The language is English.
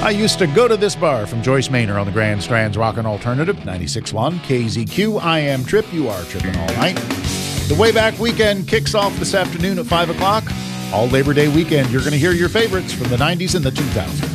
I used to go to this bar from Joyce Maynor on the Grand Strand's Rockin' Alternative, 96.1 KZQ. I am Trip. You are tripping all night. The Way Back Weekend kicks off this afternoon at 5 o'clock. All Labor Day weekend, you're going to hear your favorites from the 90s and the 2000s.